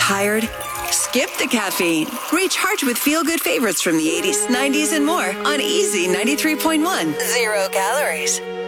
tired? Skip the caffeine. Recharge with feel-good favorites from the 80s, 90s, and more on Easy 93.1. 0 calories.